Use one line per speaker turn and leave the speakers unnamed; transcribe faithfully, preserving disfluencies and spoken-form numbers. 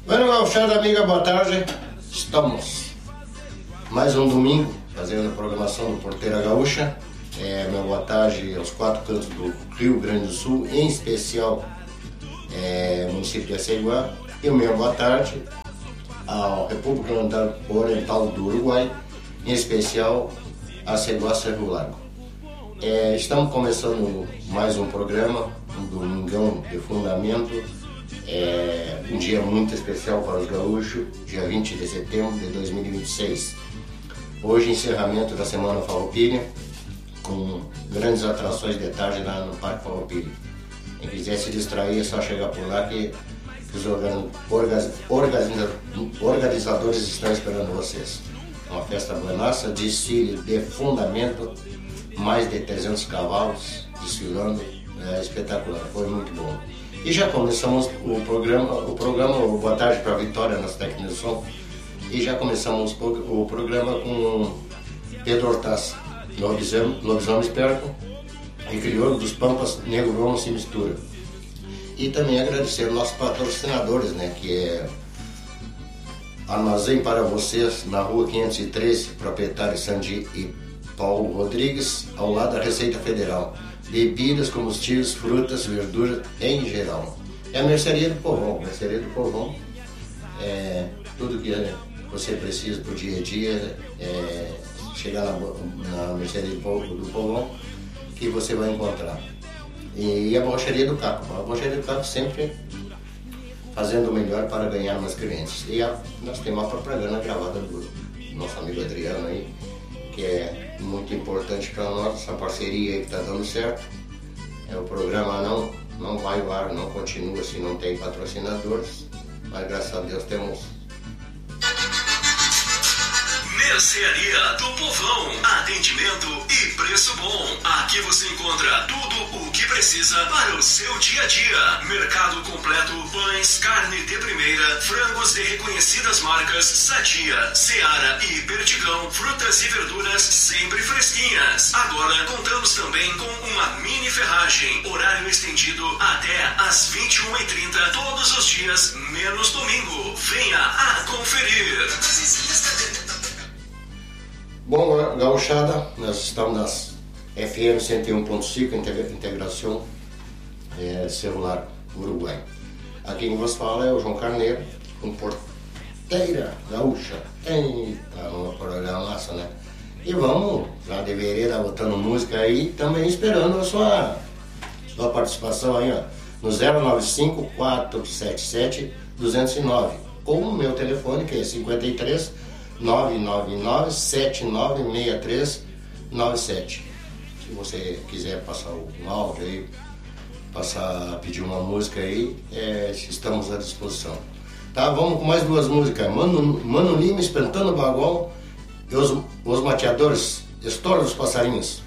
Bueno, gauchada amiga, boa tarde. Estamos mais um domingo fazendo a programação do Porteira Gaúcha. É, meu boa tarde aos quatro cantos do Rio Grande do Sul, em especial é, município de Aceguá. E o meu boa tarde à República Oriental do Uruguai, em especial a Aceguá Cerro Largo. É, estamos começando mais um programa, um domingão de fundamento. É um dia muito especial para os gaúchos, dia vinte de setembro de dois mil e vinte e seis. Hoje, encerramento da Semana Farroupilha, com grandes atrações de tarde lá no Parque Farroupilha. Quem quiser se distrair é só chegar por lá que, que os organ, orga, organiza, organizadores estão esperando vocês. Uma festa buenaça, desfile de fundamento, mais de trezentos cavalos desfilando, é espetacular, foi muito bom. E já começamos o programa, o programa o Boa Tarde para a Vitória, nas técnicas de som, e já começamos o programa com Pedro Hortaz, lobisomem, lobisomem esperto e crioulo dos Pampas, Negro Não Se Mistura. E também agradecer aos nossos patrocinadores, né, que é Armazém para Vocês, na rua quinhentos e treze, proprietário Sandi e Paulo Rodrigues, ao lado da Receita Federal. Bebidas, combustíveis, frutas, verduras em geral. É a mercearia do Povão. Mercearia do Povão é tudo que você precisa para o dia a dia. É chegar na, na mercearia do Povão que você vai encontrar. E a borracharia do Caco. A borracharia do Caco sempre fazendo o melhor para ganhar mais clientes. E a, nós temos uma propaganda gravada do nosso amigo Adriano aí, que é muito importante para nós, essa parceria aí que está dando certo. É, o programa não, não vai ao ar, não continua se não tem patrocinadores, mas graças a Deus temos.
Mercearia do Povão, atendimento e preço bom. Aqui você encontra tudo o que precisa para o seu dia a dia. Mercado completo, pães, carne de primeira, frangos de reconhecidas marcas Sadia, Seara e Perdigão, frutas e verduras sempre fresquinhas. Agora contamos também com uma mini ferragem, horário estendido até às vinte e uma e trinta todos os dias, menos domingo. Venha a conferir.
Bom, gauchada, nós estamos nas F M cento e um ponto cinco, Integração é, Celular Uruguai. Aqui quem vos fala é o João Carneiro, com Porteira Gaúcha. Eita, uma programação, né? E vamos lá de vereda botando música aí, também esperando a sua, sua participação aí, ó, no zero nove cinco, quatro sete sete, dois zero nove, ou no meu telefone que é cinquenta e três, nove nove nove, sete nove seis três nove sete. Se você quiser passar um áudio aí, passar, pedir uma música aí, é, estamos à disposição. Tá, vamos com mais duas músicas. Mano, Mano Lima, Espantando o Bagual, e os, os Mateadores, História dos Passarinhos.